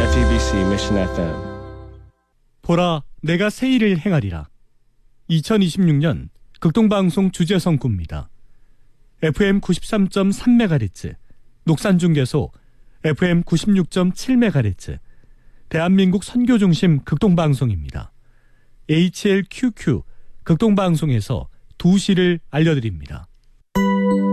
FEBC Mission FM. 보라, 내가 새 일을 행하리라. 2026년 극동방송 주제성구입니다. FM 93.3MHz, 녹산중계소 FM 96.7MHz, 대한민국 선교중심 극동방송입니다. HLQQ 극동방송에서 2시를 알려드립니다.